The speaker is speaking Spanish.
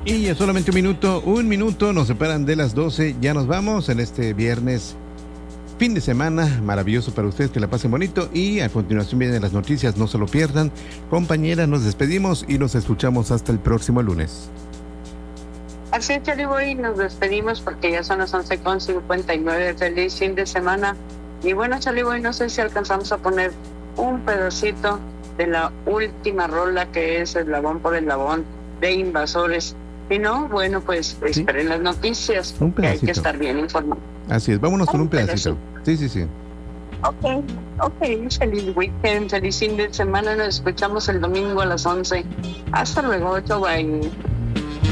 Y ya solamente un minuto nos separan de las 12. Ya nos vamos en este viernes, fin de semana, maravilloso para ustedes, que la pasen bonito. Y a continuación vienen las noticias, no se lo pierdan. Compañera, nos despedimos y nos escuchamos hasta el próximo lunes. Así es, Charlie Boy, nos despedimos porque ya son las 11:59. Feliz fin de semana. Y bueno, Charlie Boy, no sé si alcanzamos a poner un pedacito de la última rola, que es Eslabón por Eslabón de Invasores. Si no, bueno, pues ¿Sí? esperen las noticias, Un que hay que pedacito. estar bien informados. Así es, vámonos con un pedacito. pedacito. Sí. Ok, feliz weekend, feliz fin de semana. Nos escuchamos el domingo a las 11. Hasta luego, bye.